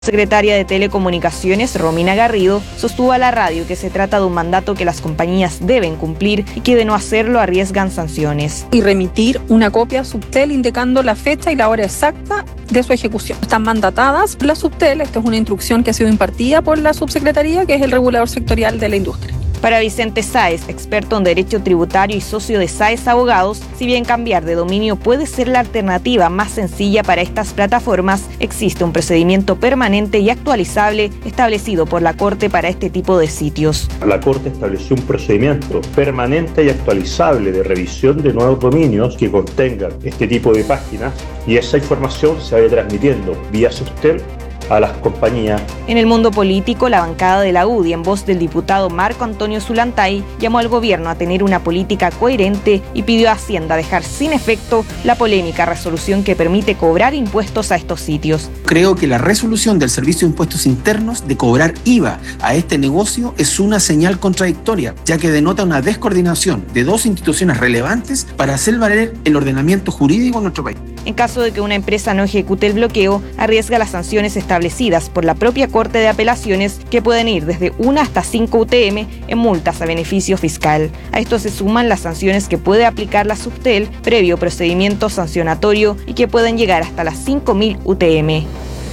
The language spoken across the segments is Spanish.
Secretaria de Telecomunicaciones, Romina Garrido, sostuvo a la radio que se trata de un mandato que las compañías deben cumplir y que de no hacerlo arriesgan sanciones. Y remitir una copia a Subtel indicando la fecha y la hora exacta de su ejecución. Están mandatadas las Subtel, esta es una instrucción que ha sido impartida por la subsecretaría, que es el regulador sectorial de la industria. Para Vicente Sáez, experto en Derecho Tributario y socio de Sáez Abogados, si bien cambiar de dominio puede ser la alternativa más sencilla para estas plataformas, existe un procedimiento permanente y actualizable establecido por la Corte para este tipo de sitios. La Corte estableció un procedimiento permanente y actualizable de revisión de nuevos dominios que contengan este tipo de páginas y esa información se vaya transmitiendo vía Subtel a las compañías. En el mundo político, la bancada de la UDI, en voz del diputado Marco Antonio Zulantay, llamó al gobierno a tener una política coherente y pidió a Hacienda dejar sin efecto la polémica resolución que permite cobrar impuestos a estos sitios. Creo que la resolución del Servicio de Impuestos Internos de cobrar IVA a este negocio es una señal contradictoria, ya que denota una descoordinación de dos instituciones relevantes para hacer valer el ordenamiento jurídico en nuestro país. En caso de que una empresa no ejecute el bloqueo, arriesga las sanciones establecidas por la propia Corte de Apelaciones, que pueden ir desde 1 hasta 5 UTM en multas a beneficio fiscal. A esto se suman las sanciones que puede aplicar la Subtel previo procedimiento sancionatorio y que pueden llegar hasta las 5.000 UTM.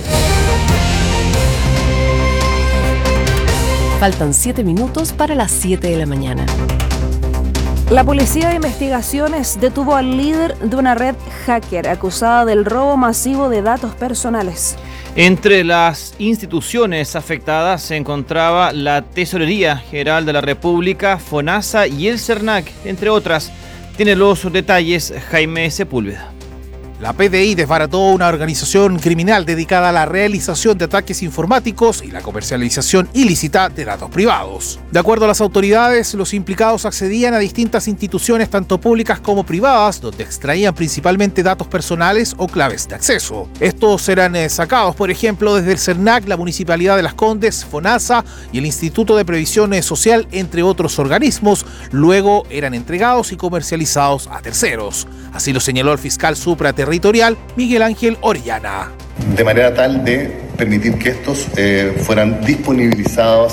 Faltan 7 minutos para las 7 de la mañana. La Policía de Investigaciones detuvo al líder de una red hacker acusada del robo masivo de datos personales. Entre las instituciones afectadas se encontraba la Tesorería General de la República, FONASA y el CERNAC, entre otras. Tiene los detalles Jaime Sepúlveda. La PDI desbarató una organización criminal dedicada a la realización de ataques informáticos y la comercialización ilícita de datos privados. De acuerdo a las autoridades, los implicados accedían a distintas instituciones, tanto públicas como privadas, donde extraían principalmente datos personales o claves de acceso. Estos eran sacados, por ejemplo, desde el CERNAC, la Municipalidad de Las Condes, FONASA y el Instituto de Previsión Social, entre otros organismos. Luego eran entregados y comercializados a terceros. Así lo señaló el fiscal supraterritorial Miguel Ángel Orellana. De manera tal de permitir que estos fueran disponibilizados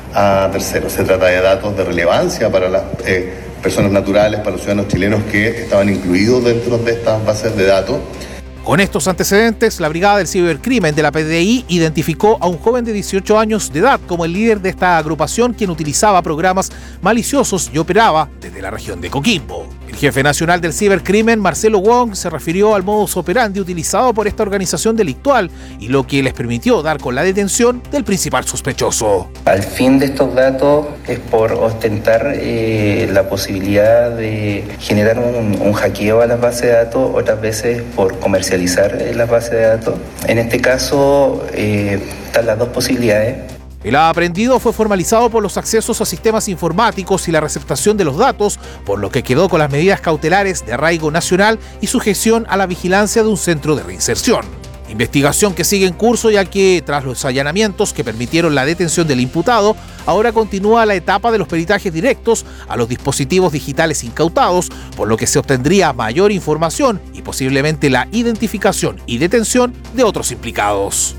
a terceros. Se trata de datos de relevancia para las personas naturales, para los ciudadanos chilenos que estaban incluidos dentro de estas bases de datos. Con estos antecedentes, la Brigada del Cibercrimen de la PDI identificó a un joven de 18 años de edad como el líder de esta agrupación, quien utilizaba programas maliciosos y operaba desde la región de Coquimbo. El jefe nacional del cibercrimen, Marcelo Wong, se refirió al modus operandi utilizado por esta organización delictual y lo que les permitió dar con la detención del principal sospechoso. Al fin de estos datos es por ostentar la posibilidad de generar un hackeo a las bases de datos, otras veces por comercializar las bases de datos. En este caso están las dos posibilidades. El aprehendido fue formalizado por los accesos a sistemas informáticos y la receptación de los datos, por lo que quedó con las medidas cautelares de arraigo nacional y sujeción a la vigilancia de un centro de reinserción. Investigación que sigue en curso, ya que tras los allanamientos que permitieron la detención del imputado, ahora continúa la etapa de los peritajes directos a los dispositivos digitales incautados, por lo que se obtendría mayor información y posiblemente la identificación y detención de otros implicados.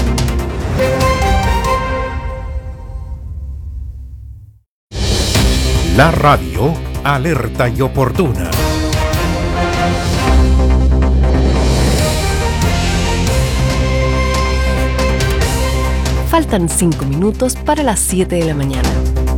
La radio alerta y oportuna. Faltan 5 minutos para las 7 de la mañana.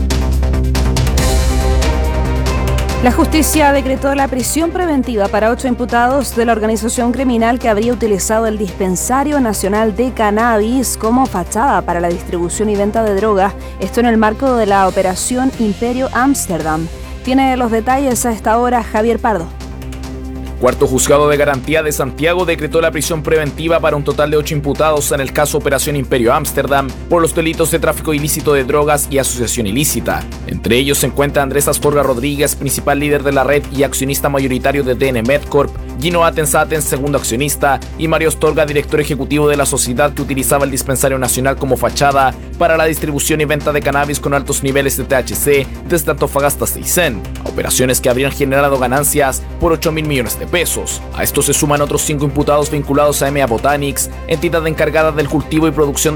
La justicia decretó la prisión preventiva para 8 imputados de la organización criminal que habría utilizado el Dispensario Nacional de Cannabis como fachada para la distribución y venta de drogas, esto en el marco de la Operación Imperio Ámsterdam. Tiene los detalles a esta hora Javier Pardo. Cuarto Juzgado de Garantía de Santiago decretó la prisión preventiva para un total de 8 imputados en el caso Operación Imperio Ámsterdam por los delitos de tráfico ilícito de drogas y asociación ilícita. Entre ellos se encuentra Andrés Astorga Rodríguez, principal líder de la red y accionista mayoritario de DN Medcorp, Gino Aten, segundo accionista, y Mario Astorga, director ejecutivo de la sociedad que utilizaba el dispensario nacional como fachada para la distribución y venta de cannabis con altos niveles de THC desde Antofagasta hasta Aysén, operaciones que habrían generado ganancias por 8.000 millones de pesos. A esto se suman otros 5 imputados vinculados a EMEA Botanics, entidad encargada del cultivo y producción